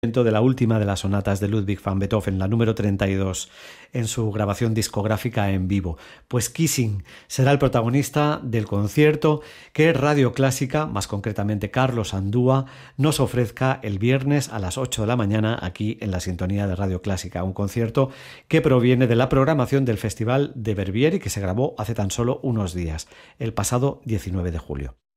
de la última de las sonatas de Ludwig van Beethoven, la número 32, en su grabación discográfica en vivo. Pues Kissing será el protagonista del concierto que Radio Clásica, más concretamente Carlos Andúa, nos ofrezca el viernes a las 8 de la mañana aquí en la sintonía de Radio Clásica. Un concierto que proviene de la programación del Festival de Verbier y que se grabó hace tan solo unos días, el pasado 19 de julio.